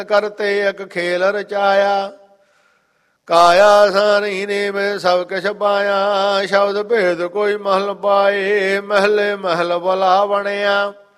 ਕਰਤੇ ਇੱਕ ਖੇਲ ਰਚਾਇਆ। ਕਾਇਆ ਸਾਰੀ ਨੇ ਵੇ ਸਭ ਕਿਛ ਪਾਇਆ। ਸ਼ਬਦ ਭੇਦ ਕੋਈ ਮਹਲ ਪਾਏ, ਮਹਿਲੇ ਮਹਿਲ ਬਲਾ ਬਣਿਆ।